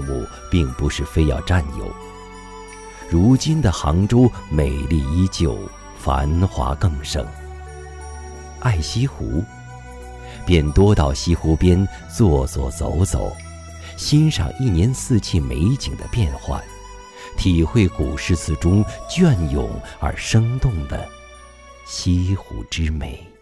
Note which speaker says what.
Speaker 1: 务并不是非要占有。如今的杭州美丽依旧，繁华更盛。爱西湖，便多到西湖边坐坐走走，欣赏一年四季美景的变换，体会古诗词中隽永而生动的西湖之美。